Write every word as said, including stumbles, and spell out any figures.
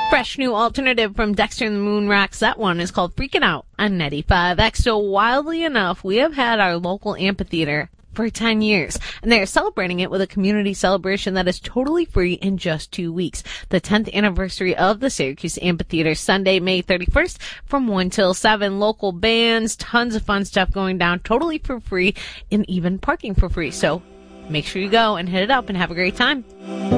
Fresh new alternative from Dexter and the Moon Rocks. That one is called Freaking Out on ninety-five X. So wildly enough, we have had our local amphitheater for ten years, and they are celebrating it with a community celebration that is totally free in just two weeks. The tenth anniversary of the Syracuse Amphitheater, Sunday, May thirty-first, from one till seven. Local bands, tons of fun stuff going down, totally for free, and even parking for free. So make sure you go and hit it up and have a great time.